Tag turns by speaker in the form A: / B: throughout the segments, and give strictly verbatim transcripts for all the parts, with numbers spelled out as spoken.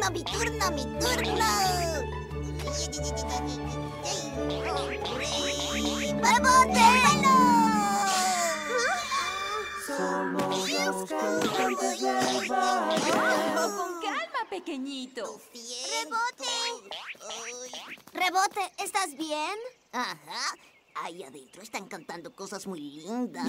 A: turno, mi turno, mi turno. ¡Rebote!
B: Somos los cantantes del valle.
C: Oh, con calma, pequeñito.
A: ¡Rebote! Rebote, ¿estás bien? Ajá. Ahí adentro están cantando cosas muy lindas.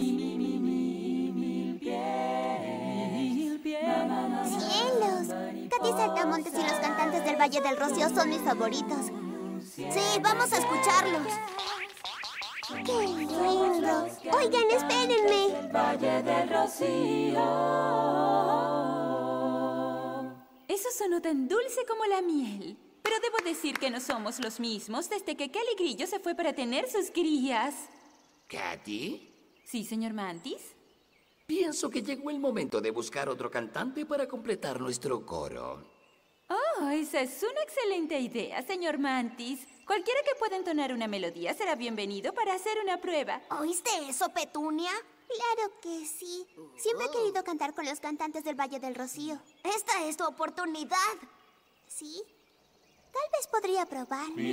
A: ¡Cielos! Katy Saltamontes y los cantantes del Valle del Rocío son mis favoritos. Sí, vamos a escucharlos. ¡Qué lindo! Oigan, espérenme.
B: Valle del Rocío.
C: Eso sonó tan dulce como la miel. Pero debo decir que no somos los mismos desde que Kelly Grillo se fue para tener sus crías.
D: ¿Katy?
C: ¿Sí, señor Mantis?
D: Pienso que llegó el momento de buscar otro cantante para completar nuestro coro.
C: Oh, esa es una excelente idea, señor Mantis. Cualquiera que pueda entonar una melodía será bienvenido para hacer una prueba.
A: ¿Oíste eso, Petunia? Claro que sí. Siempre he querido cantar con los cantantes del Valle del Rocío. Esta es tu oportunidad. ¿Sí? Tal vez podría probar.